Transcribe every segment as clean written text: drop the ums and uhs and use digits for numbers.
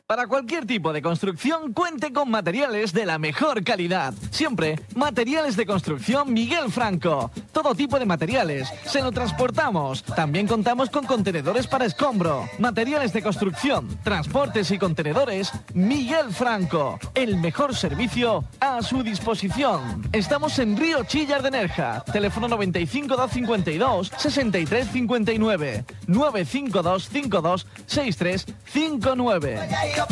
Para cualquier tipo de construcción, cuente con materiales de la mejor calidad. Siempre, Materiales de Construcción Miguel Franco. Todo tipo de materiales, se lo transportamos. También contamos con contenedores para escombro. Materiales de construcción, transportes y contenedores, Miguel Franco. El mejor servicio a su disposición. Estamos en Río Chillar de Nerja. Teléfono 95 252 63 59 952 52 63 59.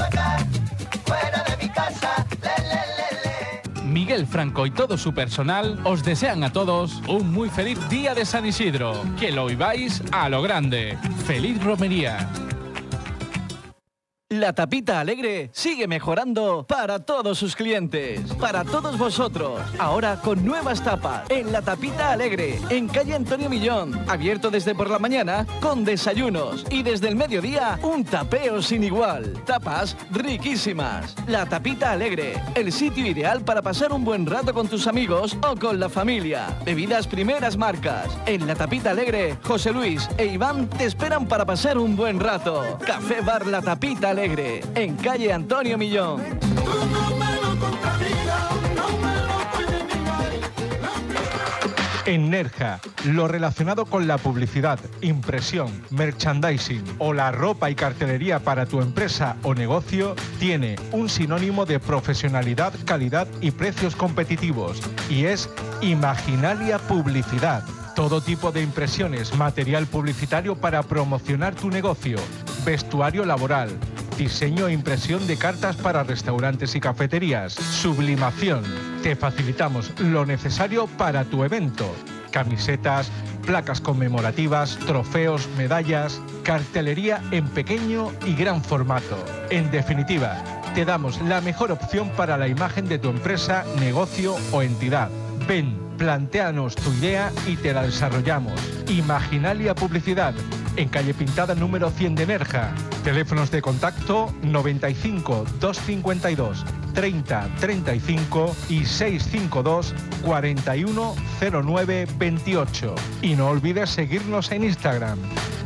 Miguel Franco y todo su personal os desean a todos un muy feliz día de San Isidro. Que lo viváis a lo grande. ¡Feliz romería! La Tapita Alegre sigue mejorando para todos sus clientes, para todos vosotros. Ahora con nuevas tapas en La Tapita Alegre, en calle Antonio Millón. Abierto desde por la mañana con desayunos y desde el mediodía un tapeo sin igual. Tapas riquísimas. La Tapita Alegre, el sitio ideal para pasar un buen rato con tus amigos o con la familia. Bebidas primeras marcas. En La Tapita Alegre, José Luis e Iván te esperan para pasar un buen rato. Café Bar La Tapita Alegre, en calle Antonio Millón. En Nerja, lo relacionado con la publicidad, impresión, merchandising o la ropa y cartelería para tu empresa o negocio tiene un sinónimo de profesionalidad, calidad y precios competitivos, y es Imaginalia Publicidad. Todo tipo de impresiones, material publicitario para promocionar tu negocio, vestuario laboral, diseño e impresión de cartas para restaurantes y cafeterías, sublimación. Te facilitamos lo necesario para tu evento. Camisetas, placas conmemorativas, trofeos, medallas, cartelería en pequeño y gran formato. En definitiva, te damos la mejor opción para la imagen de tu empresa, negocio o entidad. Ven, plantéanos tu idea y te la desarrollamos. Imaginalia Publicidad, en calle Pintada número 100 de Nerja. Teléfonos de contacto 95 252 30 35 y 652 41 09 28. Y no olvides seguirnos en Instagram.